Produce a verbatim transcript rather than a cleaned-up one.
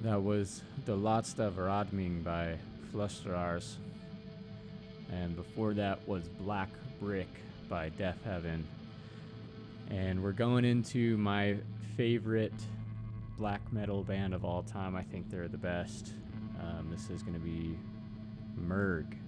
That was The Letzte Veradming by Flusterars. And before that was Black Brick by Deafheaven. And we're going into my favorite black metal band of all time. I think they're the best. Um, this is going to be Murg.